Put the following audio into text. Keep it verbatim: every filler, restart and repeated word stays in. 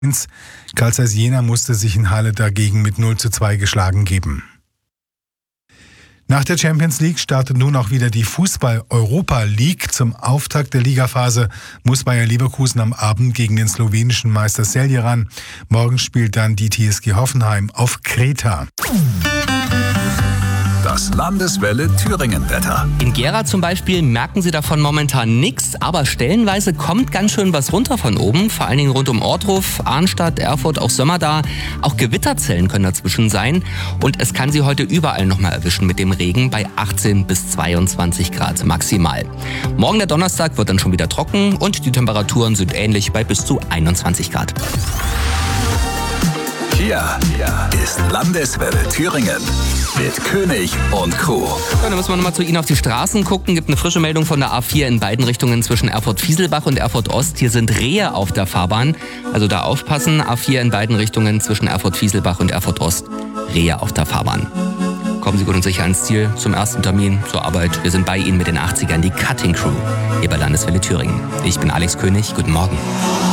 Carl Zeiss Jena musste sich in Halle dagegen mit null zu zwei geschlagen geben. Nach der Champions League startet nun auch wieder die Fußball-Europa League. Zum Auftakt der Ligaphase muss Bayer Leverkusen am Abend gegen den slowenischen Meister Celje ran. Morgen spielt dann die T S G Hoffenheim auf Kreta. Das Landeswelle Thüringen-Wetter. In Gera zum Beispiel merken Sie davon momentan nichts, aber stellenweise kommt ganz schön was runter von oben. Vor allen Dingen rund um Ortruf, Arnstadt, Erfurt, auch Sömmerda. Auch Gewitterzellen können dazwischen sein. Und es kann Sie heute überall nochmal erwischen mit dem Regen bei achtzehn bis zweiundzwanzig Grad maximal. Morgen der Donnerstag wird dann schon wieder trocken und die Temperaturen sind ähnlich bei bis zu einundzwanzig Grad. Hier ist Landeswelle Thüringen mit König und Crew. Ja, dann müssen wir nochmal zu Ihnen auf die Straßen gucken. Gibt eine frische Meldung von der A vier in beiden Richtungen zwischen Erfurt-Fieselbach und Erfurt-Ost. Hier sind Rehe auf der Fahrbahn. Also da aufpassen. A vier in beiden Richtungen zwischen Erfurt-Fieselbach und Erfurt-Ost. Rehe auf der Fahrbahn. Kommen Sie gut und sicher ans Ziel zum ersten Termin, zur Arbeit. Wir sind bei Ihnen mit den achtzigern, die Cutting Crew, hier bei Landeswelle Thüringen. Ich bin Alex König. Guten Morgen.